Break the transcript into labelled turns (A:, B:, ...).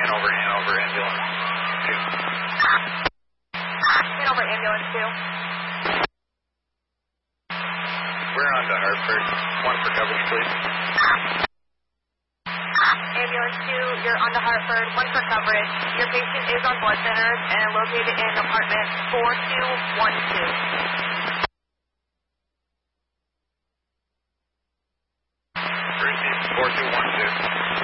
A: Hanover ambulance 2.
B: Hanover ambulance 2.
A: We're on to Hartford. 1 for coverage, please.
B: Ambulance 2, you're on to Hartford. 1 for coverage. Your patient is on blood thinners and located in apartment 4212.